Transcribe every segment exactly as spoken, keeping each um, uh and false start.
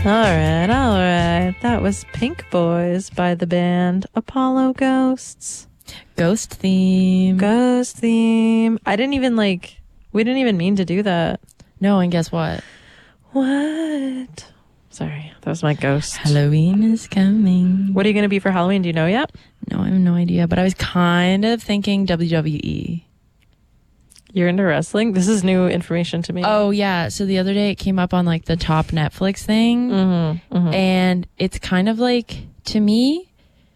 All right, all right. That was Pink Boys by the band Apollo Ghosts. Ghost theme. Ghost theme. I didn't even like, we didn't even mean to do that. No, and guess what? What? Sorry, that was my ghost. Halloween is coming. What are you going to be for Halloween? Do you know yet? No, I have no idea, but I was kind of thinking W W E. You're into wrestling? This is new information to me. Oh, yeah. So the other day it came up on like the top Netflix thing. Mm-hmm, mm-hmm. And it's kind of like, to me,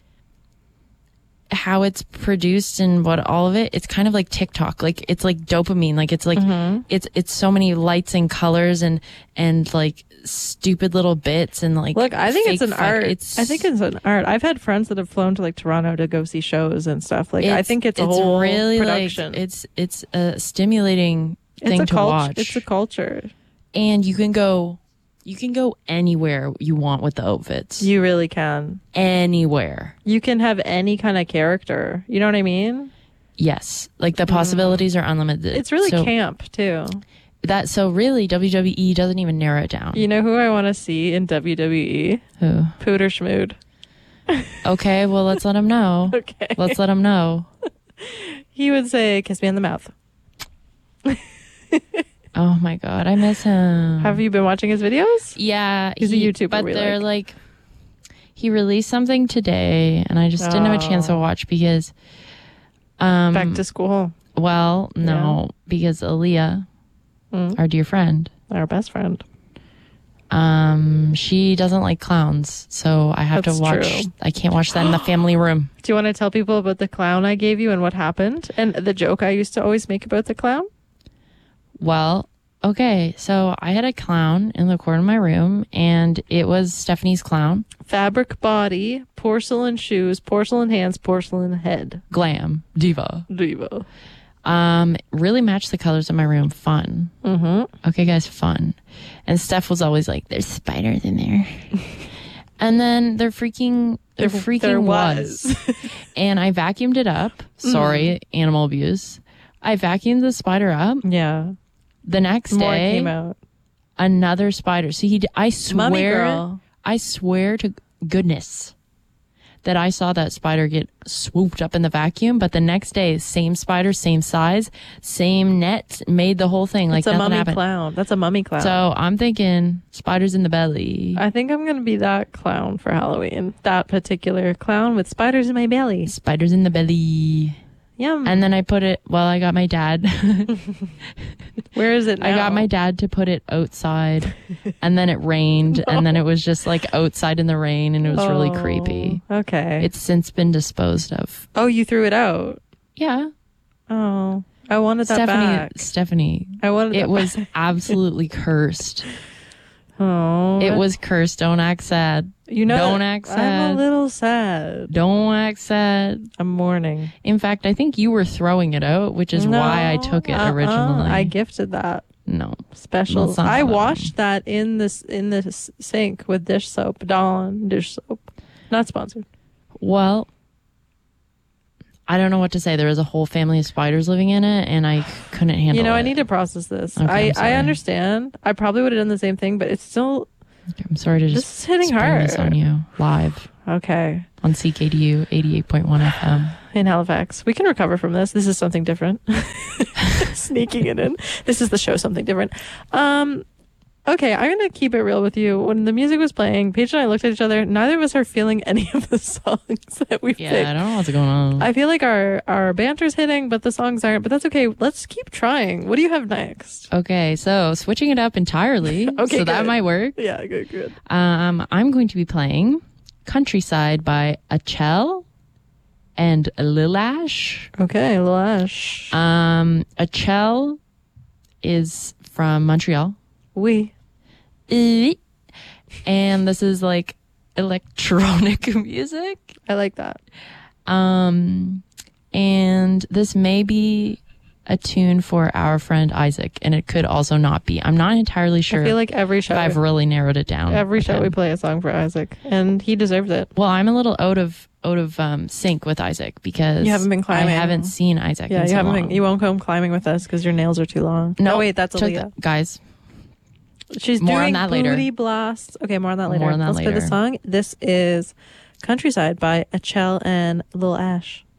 how it's produced and what all of it, it's kind of like TikTok. Like it's like dopamine. Like it's like, mm-hmm. it's, it's so many lights and colors and, and like stupid little bits and like, look, I think it's an fun. art. It's, I think it's an art. I've had friends that have flown to like Toronto to go see shows and stuff. Like, I think it's a it's whole really production. Like, it's, it's a stimulating it's thing a to cult- watch. It's a culture. And you can go, you can go anywhere you want with the outfits. You really can. Anywhere. You can have any kind of character. You know what I mean? Yes. Like the possibilities mm. are unlimited. It's really so, camp too. That so really W W E doesn't even narrow it down. You know who I want to see in W W E? Who? Pooter Schmood. Okay, well let's let him know. Okay. Let's let him know. He would say, "Kiss me in the mouth." Oh my god, I miss him. Have you been watching his videos? Yeah, he's he, a YouTuber, but they're like. like he released something today, and I just didn't oh. have a chance to watch because um back to school. Well, no, yeah. because Aaliyah, mm. our dear friend, our best friend, um, she doesn't like clowns, so I have That's to watch. True. I can't watch that in the family room. Do you want to tell people about the clown I gave you and what happened, and the joke I used to always make about the clown? Well, okay, so I had a clown in the corner of my room, and it was Stephanie's clown. Fabric body, porcelain shoes, porcelain hands, porcelain head. Glam. Diva. Diva. Um, really matched the colors of my room. Fun. Mm-hmm. Okay, guys, fun. And Steph was always like, there's spiders in there. And then there freaking, there, there freaking there was. was. And I vacuumed it up. Sorry, mm. animal abuse. I vacuumed the spider up. Yeah. The next More day, came out. Another spider. See, he, I swear, Mummy girl. I swear to goodness that I saw that spider get swooped up in the vacuum. But the next day, same spider, same size, same net, made the whole thing. Like That's a nothing mummy happened. clown. That's a mummy clown. So I'm thinking spiders in the belly. I think I'm gonna be that clown for Halloween. That particular clown with spiders in my belly. Spiders in the belly. Yum. And then I put it, well, I got my dad. Where is it now? I got my dad to put it outside, and then it rained, no. and then it was just like outside in the rain, and it was oh, really creepy. Okay. It's since been disposed of. Oh, you threw it out? Yeah. Oh, I wanted that Stephanie, back. Stephanie. I wanted it that was back. absolutely cursed. Oh. It was cursed. Don't act sad. You know, don't act sad. I'm a little sad. Don't act sad. I'm mourning. In fact, I think you were throwing it out, which is no, why I took it uh-uh. originally. I gifted that. No. Special. No, I washed that in this in the sink with dish soap. Dawn dish soap. Not sponsored. Well, I don't know what to say. There was a whole family of spiders living in it, and I couldn't handle it. You know, it. I need to process this. Okay, I, I understand. I probably would have done the same thing, but it's still... Okay, I'm sorry to just this is hitting spring hard. this on you live. Okay. On C K D U eighty-eight point one F M. In Halifax. We can recover from this. This is something different. Sneaking it in. This is the show Something Different. Um... Okay, I'm going to keep it real with you. When the music was playing, Paige and I looked at each other. Neither of us are feeling any of the songs that we've Yeah, picked. I don't know what's going on. I feel like our, our banter's hitting, but the songs aren't. But that's okay. Let's keep trying. What do you have next? Okay, so switching it up entirely. Okay, so good. that might work. Yeah, good, good. Um, I'm going to be playing Countryside by Achel and Lil Ash. Okay, Lil Ash. Um, Achel is from Montreal. Oui. And this is like electronic music. I like that. Um, and this may be a tune for our friend Isaac, and it could also not be. I'm not entirely sure. I feel like every show if I've really narrowed it down. Every show him. we play a song for Isaac, and he deserves it. Well, I'm a little out of out of um, sync with Isaac because you haven't been climbing. I haven't seen Isaac. Yeah, in you so haven't. long. Been, you won't come climbing with us because your nails are too long. No, oh, wait, that's took, Aaliyah. Guys, She's More on doing that later. Booty Blast. Okay, more on that later. More on that Let's play the later. song. This is Countryside by Achel and Lil Ash.